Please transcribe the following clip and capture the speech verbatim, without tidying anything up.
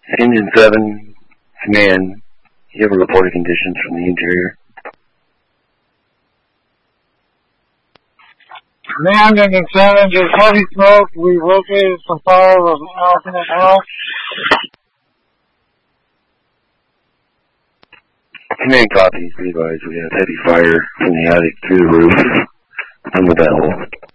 Engine seven, command, you have a reported conditions from the interior. Command, Engine seven, there's heavy smoke. We located some fire with an alternate house. Command copies, be advised, we have heavy fire from the attic through the roof and the vent hole.